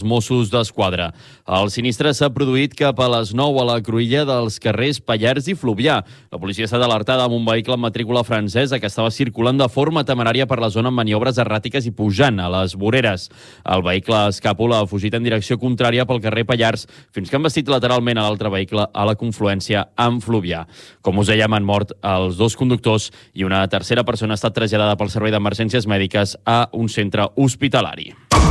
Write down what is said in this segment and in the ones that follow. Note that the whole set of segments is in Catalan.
Mossos d'Esquadra. El sinistre s'ha produït cap a les 9 a la cruïlla dels carrers Pallars i Fluvià. La policia ha estat alertada amb un vehicle amb matrícula francesa que estava circulant de forma temerària per la zona amb maniobres erràtiques i pujant a les voreres. El vehicle escàpula ha fugit en direcció contrària pel carrer Pallars fins que han vestit lateralment a l'altre vehicle a la confluència amb Fluvià. Com us dèiem, han mort els dos conductors i una tercera persona ha estat traslladada pel Servei d'Emergències Mèdiques a un centre hospitalari.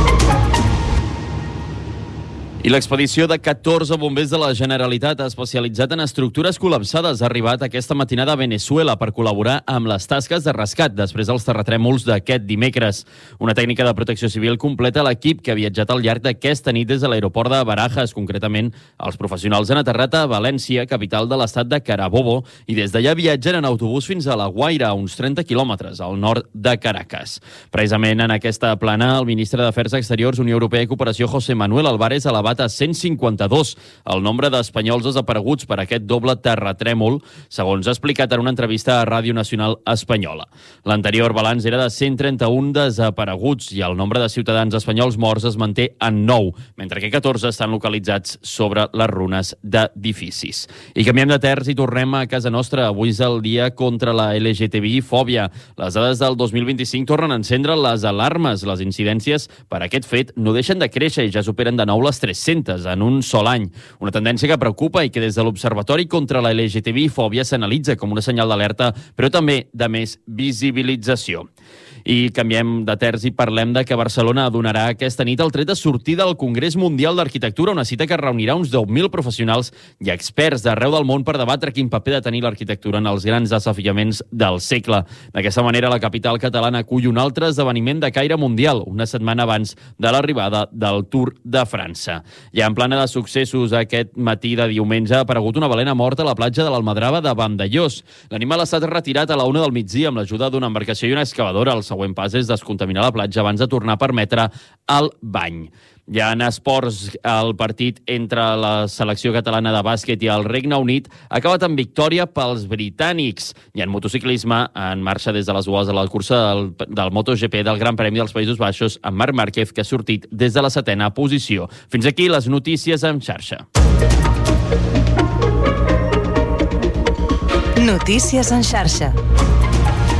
I l'expedició de 14 bombers de la Generalitat especialitzat en estructures col·lapsades ha arribat aquesta matinada a Venezuela per col·laborar amb les tasques de rescat després dels terratrèmols d'aquest dimecres. Una tècnica de protecció civil completa l'equip que ha viatjat al llarg d'aquesta nit des de l'aeroport de Barajas. Concretament, els professionals han aterrat a València, capital de l'estat de Carabobo, i des d'allà viatgen en autobús fins a La Guaira, a uns 30 quilòmetres al nord de Caracas. Precisament en aquesta plana, el ministre d'Afers Exteriors, Unió Europea i Cooperació, José Manuel Álvarez, ha elevat a 152 el nombre d'espanyols desapareguts per aquest doble terratrèmol, segons ha explicat en una entrevista a Ràdio Nacional Espanyola. L'anterior balanç era de 131 desapareguts i el nombre de ciutadans espanyols morts es manté en 9, mentre que 14 estan localitzats sobre les runes d'edificis. I canviem de terç i tornem a casa nostra. Avui és el dia contra la LGTBI-fòbia. Les dades del 2025 tornen a encendre les alarmes. Les incidències per aquest fet no deixen de créixer i ja superen de nou les 300 en un sol any. Una tendència que preocupa i que des de l'Observatori contra la LGTBI-fòbia s'analitza com una senyal d'alerta, però també de més visibilització. I canviem de terç i parlem de que Barcelona donarà aquesta nit el tret de sortida al Congrés Mundial d'Arquitectura, una cita que reunirà uns 10.000 professionals i experts d'arreu del món per debatre quin paper ha de tenir l'arquitectura en els grans desafiaments del segle. D'aquesta manera, la capital catalana acull un altre esdeveniment de caire mundial, una setmana abans de l'arribada del Tour de França. Ja en plana de successos, aquest matí de diumenge ha aparegut una balena morta a la platja de l'Almadrava de Vandellós. L'animal ha estat retirat a la 1 del migdia amb l'ajuda d'una embarcació i una excavadora. El següent pas és descontaminar la platja abans de tornar a permetre el bany. Ja en esports, el partit entre la selecció catalana de bàsquet i el Regne Unit ha acabat amb victòria pels britànics. I en motociclisme, en marxa des de les dues a la cursa del MotoGP del Gran Premi dels Països Baixos, amb Marc Márquez, que ha sortit des de la 7a posició. Fins aquí les notícies en xarxa. Notícies en xarxa.